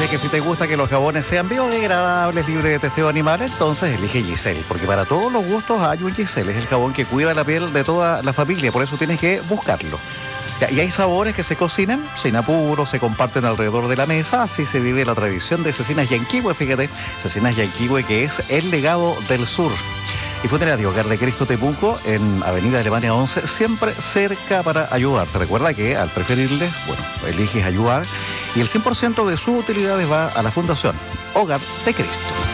que si te gusta que los jabones sean biodegradables, libres de testeo animal, entonces elige Giselle, porque para todos los gustos hay un Giselle. Es el jabón que cuida la piel de toda la familia, por eso tienes que buscarlo. Y hay sabores que se cocinan sin apuro, se comparten alrededor de la mesa, así se vive la tradición de Cecinas Yanquihue, fíjate, Cecinas Yanquihue, que es el legado del sur. Y Funerario Hogar de Cristo Temuco, en Avenida Alemania 11, siempre cerca para ayudarte. Recuerda que al preferirles, bueno, eliges ayudar y el 100% de sus utilidades va a la Fundación Hogar de Cristo.